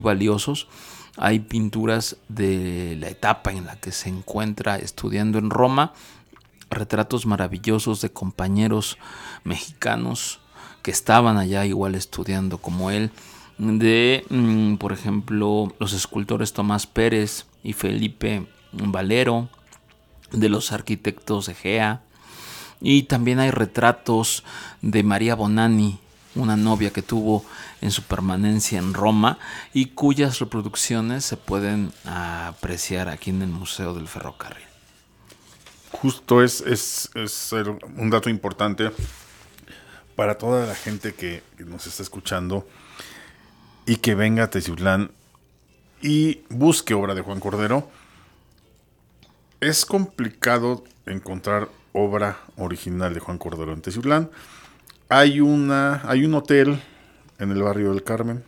valiosos. Hay pinturas de la etapa en la que se encuentra estudiando en Roma, retratos maravillosos de compañeros mexicanos que estaban allá igual estudiando como él, de, por ejemplo, los escultores Tomás Pérez y Felipe Valero, de los arquitectos Egea, y también hay retratos de María Bonanni, una novia que tuvo en su permanencia en Roma y cuyas reproducciones se pueden apreciar aquí en el Museo del Ferrocarril. Justo es un dato importante para toda la gente que nos está escuchando y que venga a Teciutlán y busque obra de Juan Cordero. Es complicado encontrar obra original de Juan Cordero en Teciutlán. Hay un hotel en el barrio del Carmen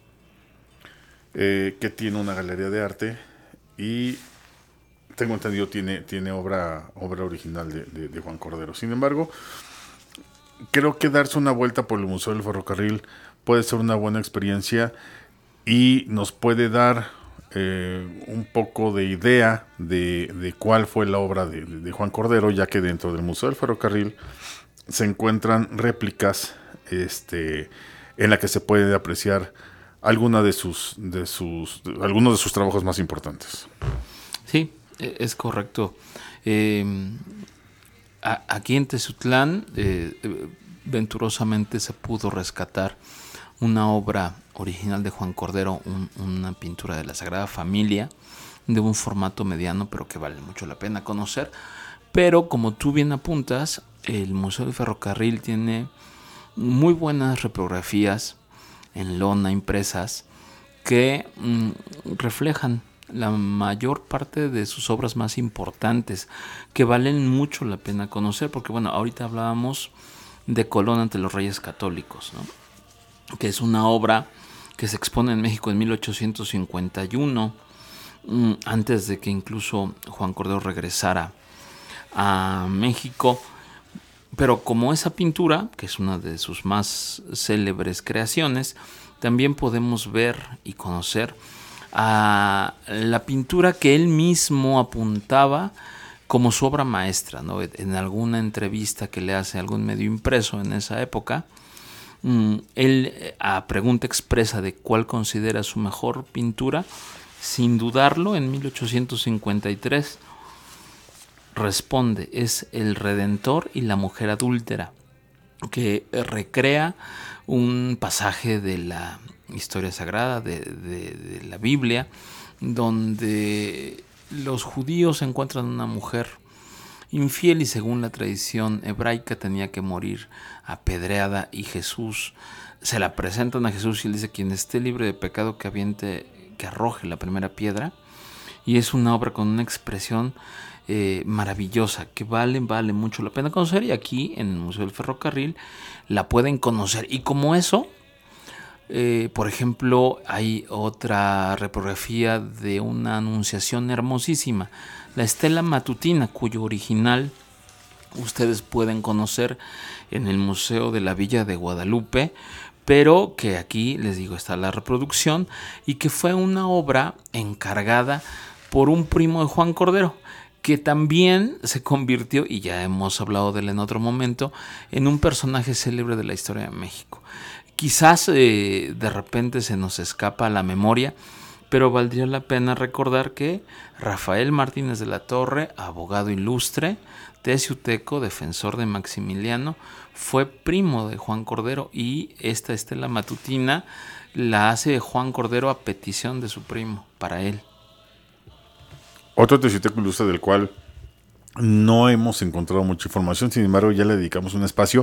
que tiene una galería de arte y tengo entendido tiene obra original de Juan Cordero. Sin embargo, creo que darse una vuelta por el Museo del Ferrocarril puede ser una buena experiencia y nos puede dar un poco de idea de cuál fue la obra de Juan Cordero, ya que dentro del Museo del Ferrocarril se encuentran réplicas en la que se puede apreciar algunos de sus trabajos más importantes. Sí, es correcto. Aquí en Teciutlán venturosamente se pudo rescatar una obra original de Juan Cordero, una pintura de la Sagrada Familia de un formato mediano, pero que vale mucho la pena conocer. Pero como tú bien apuntas, el Museo del Ferrocarril tiene muy buenas reprografías en lona impresas que reflejan la mayor parte de sus obras más importantes, que valen mucho la pena conocer, porque bueno, ahorita hablábamos de Colón ante los Reyes Católicos, ¿no? Que es una obra que se expone en México en 1851, antes de que incluso Juan Cordero regresara a México. Pero como esa pintura, que es una de sus más célebres creaciones, también podemos ver y conocer a la pintura que él mismo apuntaba como su obra maestra, ¿no? En alguna entrevista que le hace a algún medio impreso en esa época, él, a pregunta expresa de cuál considera su mejor pintura, sin dudarlo, en 1853 responde: es El Redentor y la mujer adúltera, que recrea un pasaje de la historia sagrada de la Biblia, donde los judíos encuentran una mujer infiel y según la tradición hebraica tenía que morir apedreada, y Jesús se la presentan a Jesús y él dice: quien esté libre de pecado que arroje la primera piedra. Y es una obra con una expresión maravillosa que vale mucho la pena conocer, y aquí en el Museo del Ferrocarril la pueden conocer. Y como eso, por ejemplo, hay otra reprografía de una anunciación hermosísima, la Estela Matutina, cuyo original ustedes pueden conocer en el Museo de la Villa de Guadalupe, pero que aquí les digo está la reproducción, y que fue una obra encargada por un primo de Juan Cordero, que también se convirtió, y ya hemos hablado de él en otro momento, en un personaje célebre de la historia de México. Quizás de repente se nos escapa a la memoria, pero valdría la pena recordar que Rafael Martínez de la Torre, abogado ilustre, teciuteco, defensor de Maximiliano, fue primo de Juan Cordero, y esta Estela Matutina la hace Juan Cordero a petición de su primo, para él. Otro teciuteco ilustre del cual no hemos encontrado mucha información, sin embargo ya le dedicamos un espacio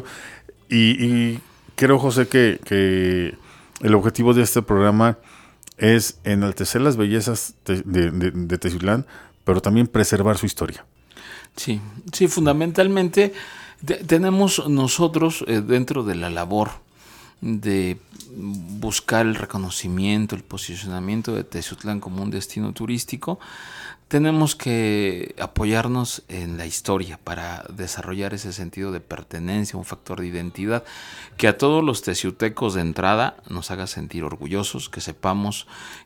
y creo, José, que el objetivo de este programa es enaltecer las bellezas de Teciutlán, pero también preservar su historia. Sí, fundamentalmente tenemos nosotros dentro de la labor de buscar el reconocimiento, el posicionamiento de Teciutlán como un destino turístico, tenemos que apoyarnos en la historia para desarrollar ese sentido de pertenencia, un factor de identidad que a todos los teciutecos de entrada nos haga sentir orgullosos, que sepamos